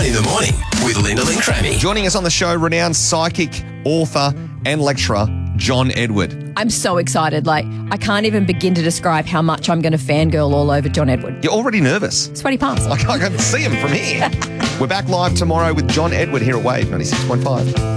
In the morning with Linda Lynn Crammy. Joining us on the show, renowned psychic, author, and lecturer, John Edward. I'm so excited. I can't even begin to describe how much I'm going to fangirl all over John Edward. You're already nervous. Sweaty palms. I can see him from here. We're back live tomorrow with John Edward here at Wave 96.5.